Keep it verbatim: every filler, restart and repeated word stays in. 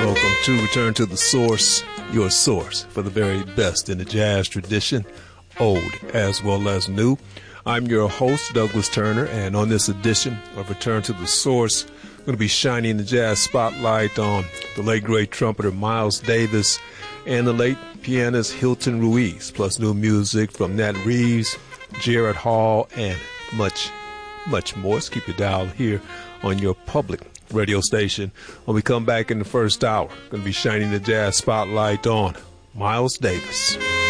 Welcome to Return to the Source, your source for the very best in the jazz tradition, old as well as new. I'm your host, Douglas Turner, and on this edition of Return to the Source, I'm going to be shining the jazz spotlight on the late great trumpeter Miles Davis and the late pianist Hilton Ruiz, plus new music from Nat Reeves, Jared Hall, and much, much more. So keep your dial here on your public radio station. When we come back in the first hour, going to be shining the jazz spotlight on Miles Davis.